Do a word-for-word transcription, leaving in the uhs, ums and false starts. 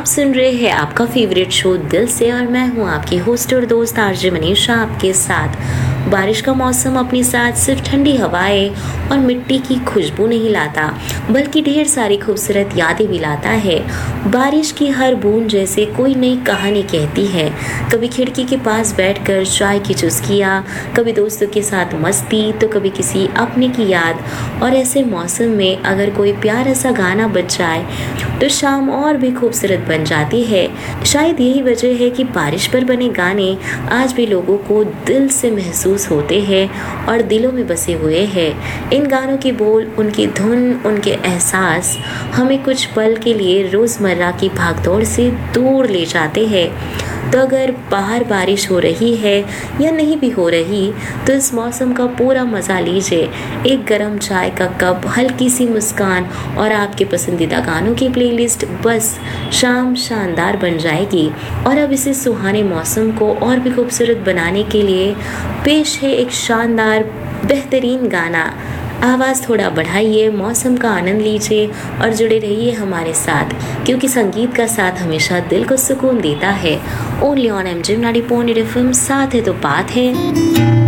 सुन रहे हैं आपका फेवरेट शो दिल से और मैं हूं आपकी होस्ट और दोस्त आरजे मनीषा आपके साथ। बारिश का मौसम अपने साथ सिर्फ ठंडी हवाएं और मिट्टी की खुशबू नहीं लाता बल्कि ढेर सारी खूबसूरत यादें भी लाता है। बारिश की हर बूंद जैसे कोई नई कहानी कहती है। कभी खिड़की के पास बैठकर चाय की चुस्कियाँ, कभी दोस्तों के साथ मस्ती, तो कभी किसी अपने की याद। और ऐसे मौसम में अगर कोई प्यारा सा गाना बज जाए तो शाम और भी खूबसूरत बन जाती है। शायद यही वजह है कि बारिश पर बने गाने आज भी लोगों को दिल से महसूस होते हैं और दिलों में बसे हुए हैं। इन गानों के बोल, उनकी धुन, उनके एहसास हमें कुछ पल के लिए रोज़मर्रा की भागदौड़ से दूर ले जाते हैं। तो अगर बाहर बारिश हो रही है या नहीं भी हो रही तो इस मौसम का पूरा मज़ा लीजिए। एक गरम चाय का कप, हल्की सी मुस्कान और आपके पसंदीदा गानों की प्लेलिस्ट, बस शाम शानदार बन जाएगी। और अब इसे सुहाने मौसम को और भी खूबसूरत बनाने के लिए पेश है एक शानदार बेहतरीन गाना। आवाज़ थोड़ा बढ़ाइए, मौसम का आनंद लीजिए और जुड़े रहिए हमारे साथ, क्योंकि संगीत का साथ हमेशा दिल को सुकून देता है। Only on M G ninety point eight F M, साथ है तो बात है।